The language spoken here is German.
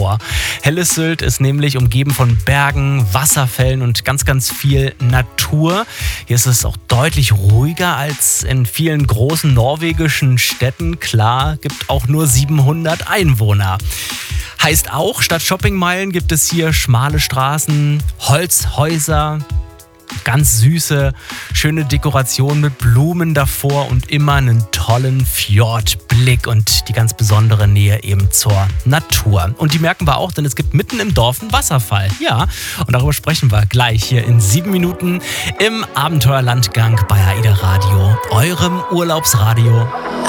vor. Helles Sylt ist nämlich umgeben von Bergen, Wasserfällen und ganz, ganz viel Natur. Hier ist es auch deutlich ruhiger als in vielen großen norwegischen Städten. Klar, gibt auch nur 700 Einwohner. Heißt auch, statt Shoppingmeilen gibt es hier schmale Straßen, Holzhäuser, ganz süße, schöne Dekoration mit Blumen davor und immer einen tollen Fjordblick und die ganz besondere Nähe eben zur Natur. Und die merken wir auch, denn es gibt mitten im Dorf einen Wasserfall. Ja, und darüber sprechen wir gleich hier in 7 Minuten im Abenteuerlandgang bei AIDA Radio, eurem Urlaubsradio.